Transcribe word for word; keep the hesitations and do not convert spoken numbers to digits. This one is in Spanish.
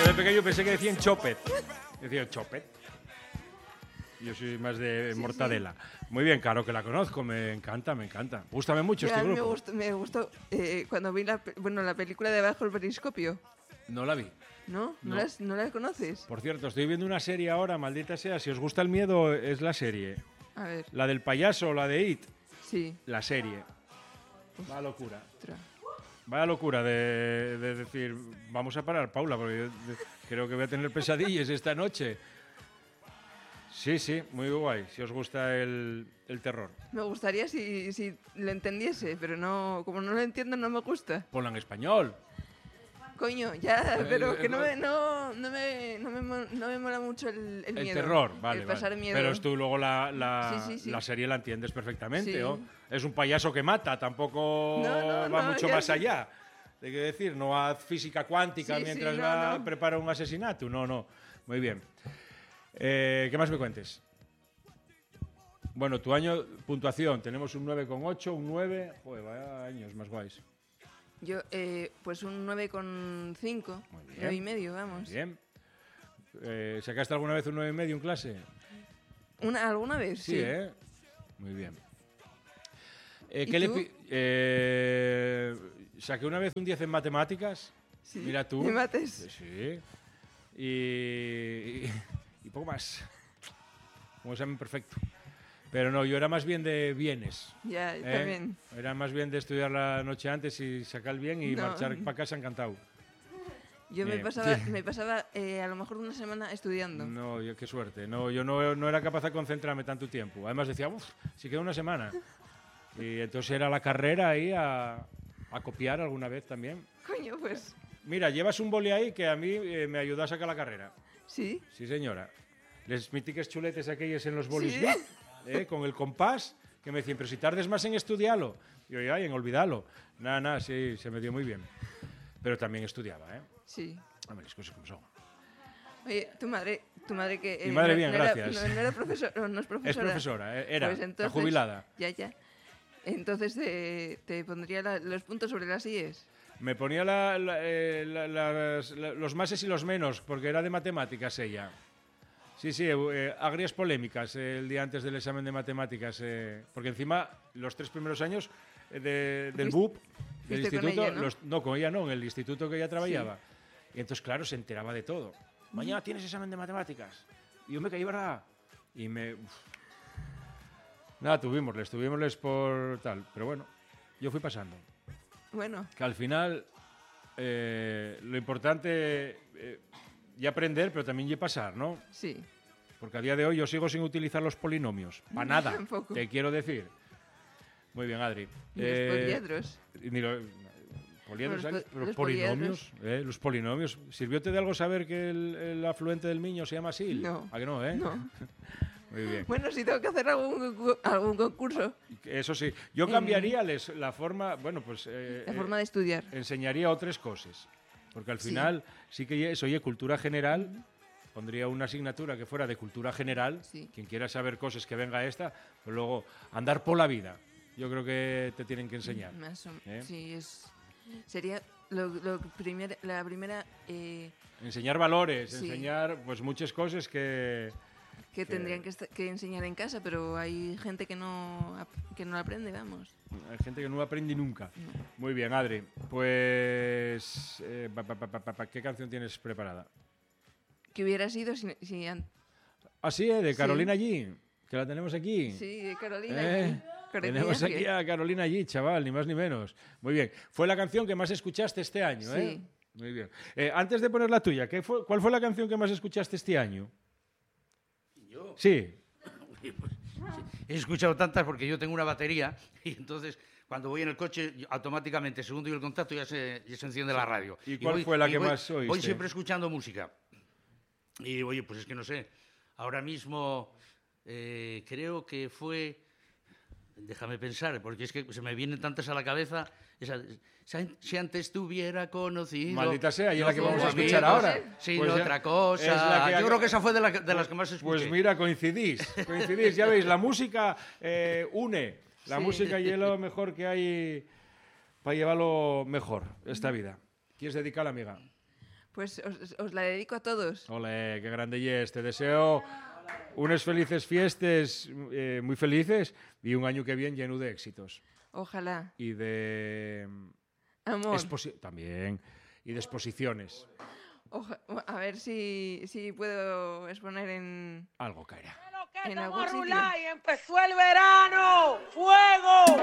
Yo de pequeño pensé que decían chopet. Decía chopet. Yo soy más de sí, mortadela. Sí. Muy bien, claro que la conozco, me encanta, me encanta. Gústame mucho ya, este grupo. Me gustó, me gustó eh, cuando vi la, bueno, la película de Bajo el Periscopio. No la vi. ¿No? ¿No, no. Las, ¿No la conoces? Por cierto, estoy viendo una serie ahora, maldita sea. Si os gusta el miedo, es la serie. A ver. La del payaso, la de It. Sí. La serie. Vaya locura. Otra. Vaya locura de, de decir, vamos a parar, Paula, porque yo de, creo que voy a tener pesadillas esta noche. Sí, sí, muy guay, si os gusta el, el terror. Me gustaría si, si lo entendiese, pero no, como no lo entiendo no me gusta. Ponla en español. Coño, ya, pero que no me, no, no me, no me, no me mola mucho el, el miedo. El terror, vale, el pasar vale. miedo. Pero tú luego la, la, sí, sí, sí. la serie la entiendes perfectamente, sí. ¿no? Es un payaso que mata, tampoco no, no, va no, mucho ya más sí. allá. Hay que decir, no haz física cuántica sí, mientras sí, no, va, no. prepara un asesinato. No, no. Muy bien. Eh, ¿Qué más me cuentes? Bueno, tu año, puntuación, tenemos un nueve coma ocho, un nueve, joder, vaya años más guays. Yo, eh, pues un nueve coma cinco, nueve y medio, vamos. Muy bien. Eh, ¿Sacaste alguna vez un nueve y medio en clase? Una, ¿Alguna vez? Sí, sí. ¿eh? Muy bien. Eh, ¿Y ¿qué tú? le eh, saqué una vez un diez en matemáticas. Sí. Mira tú. ¿En mates? Sí. Y, y, y poco más. Un examen perfecto. Pero no, yo era más bien de bienes. Ya, ¿eh? también. Era más bien de estudiar la noche antes y sacar el bien y no. marchar para casa encantado. Yo me eh, pasaba, me pasaba eh, a lo mejor una semana estudiando. No, yo, qué suerte. No, yo no, no era capaz de concentrarme tanto tiempo. Además decía, uff, si queda una semana. Y entonces era la carrera ahí a, a copiar alguna vez también. Coño, pues. Mira, llevas un boli ahí que a mí eh, me ayudó a sacar la carrera. ¿Sí? Sí, señora. Les mítiques chuletes aquellos en los bolis, ¿Sí? ¿eh? Con el compás, que me decían, pero si tardes más en estudiarlo. Y yo, ay, en olvidarlo. Nada, nada, sí, se me dio muy bien. Pero también estudiaba, ¿eh? Sí. A ver, las cosas como son. Oye, tu madre, tu madre que... Mi madre no, bien, no gracias. Era, no, no era profesora, no, no es profesora. Es profesora, eh, era, Pues entonces, está jubilada. Ya, ya. Entonces te, te pondría la, los puntos sobre las IES. Me ponía la, la, eh, la, las, la, los máses y los menos, porque era de matemáticas ella. Sí, sí, eh, agrias polémicas eh, el día antes del examen de matemáticas. Eh, porque encima, los tres primeros años eh, de, del B U P, del instituto, con ella, ¿no? Los, no, con ella no, en el instituto que ella trabajaba. Sí. Y entonces, claro, se enteraba de todo. Mañana tienes examen de matemáticas. Y yo me caí, ¿verdad? Y me... Uf. Nada, tuvimosles, tuvimosles por tal. Pero bueno, yo fui pasando. Bueno. Que al final, eh, lo importante... Eh, y aprender, pero también y pasar, ¿no? Sí. Porque a día de hoy yo sigo sin utilizar los polinomios. Para nada, Tampoco. te quiero decir. Muy bien, Adri. Ni eh, los poliedros. Ni lo, poliedros, los, ¿sabes? po los, los polinomios. Eh, los polinomios. ¿Sirvióte de algo saber que el, el afluente del Miño se llama Sil? No. ¿A que no, eh? No. Muy bien. Bueno, si tengo que hacer algún, algún concurso. Eso sí. Yo cambiaría les, la forma... Bueno, pues... Eh, la forma de estudiar. Eh, enseñaría otras cosas. Porque al Sí. final sí que eso, oye, cultura general, pondría una asignatura que fuera de cultura general, sí. Quien quiera saber cosas que venga a esta, pero luego andar por la vida, yo creo que te tienen que enseñar. Más o, ¿eh? Sí, es, sería lo, lo primer, la primera... Eh, enseñar valores, sí. enseñar pues muchas cosas que... Que, que tendrían que, que enseñar en casa, pero hay gente que no, que no aprende, vamos. Hay gente que no aprende nunca. No. Muy bien, Adri. Pues... Eh, pa, pa, pa, pa, ¿qué canción tienes preparada? Que hubiera sido si... si ah, sí, ¿eh? De Carolina sí. G, que la tenemos aquí. Sí, de Carolina ¿Eh? G. Tenemos aquí a Carolina G, chaval, ni más ni menos. Muy bien. Fue la canción que más escuchaste este año, sí. ¿eh? Muy bien. Eh, antes de poner la tuya, ¿qué fue, ¿cuál fue la canción que más escuchaste este año? ¿Yo? Sí. Pues, sí. He escuchado tantas porque yo tengo una batería y entonces cuando voy en el coche automáticamente, según doy el contacto, ya se, ya se enciende la radio. ¿Y cuál voy, fue la que voy, más oíste? Voy siempre escuchando música. Y oye, pues es que no sé. Ahora mismo eh, creo que fue... Déjame pensar, porque es que se me vienen tantas a la cabeza. Esa, si antes te hubiera conocido... Maldita sea, y es la que vamos a amigos, escuchar ahora. Sin Pues otra cosa. es la que- Yo creo que esa fue de, la, de las que más escuché. Pues mira, coincidís. Coincidís, ya veis, la música eh, une. La Sí. música y es lo mejor que hay para llevarlo mejor esta vida. ¿Quieres dedicar, amiga? Pues os, os la dedico a todos. Ole, qué grande y es. Te deseo unas felices fiestas, eh, muy felices, y un año que viene lleno de éxitos. Ojalá. Y de... Amor. exposi- también. Y de exposiciones. Oja- a ver si, si puedo exponer en... Algo caerá. En algún sitio. Y empezó el verano. ¡Fuego!